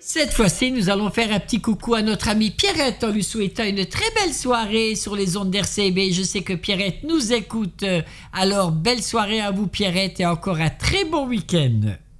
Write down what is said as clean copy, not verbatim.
Cette fois-ci, nous allons faire un petit coucou à notre amie Pierrette en lui souhaitant une très belle soirée sur les ondes d'RCB. Je sais que Pierrette nous écoute. Alors, belle soirée à vous Pierrette et encore un très bon week-end.